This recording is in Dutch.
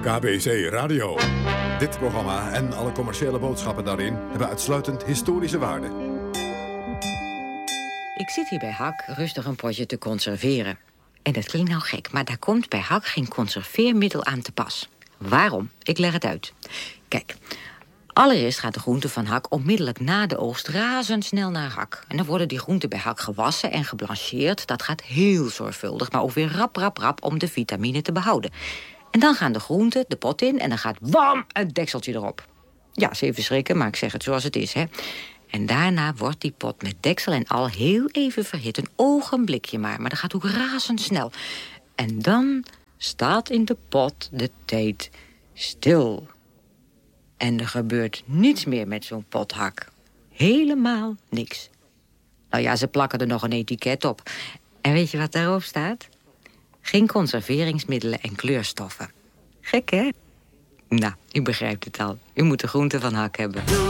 KBC Radio. Dit programma en alle commerciële boodschappen daarin hebben uitsluitend historische waarde. Ik zit hier bij Hak rustig een potje te conserveren. En dat klinkt nou gek, maar daar komt bij Hak geen conserveermiddel aan te pas. Waarom? Ik leg het uit. Kijk, allereerst gaat de groente van Hak onmiddellijk na de oogst razendsnel naar Hak. En dan worden die groenten bij Hak gewassen en geblancheerd. Dat gaat heel zorgvuldig, maar ook weer rap om de vitamine te behouden. En dan gaan de groenten de pot in en dan gaat wam het dekseltje erop. Ja, is even schrikken, maar ik zeg het zoals het is, hè. En daarna wordt die pot met deksel en al heel even verhit. Een ogenblikje maar dat gaat ook razendsnel. En dan staat in de pot de tijd stil. En er gebeurt niets meer met zo'n pot Hak. Helemaal niks. Nou ja, ze plakken er nog een etiket op. En weet je wat daarop staat? Geen conserveringsmiddelen en kleurstoffen. Gek, hè? Nou, u begrijpt het al. U moet de groente van Hak hebben.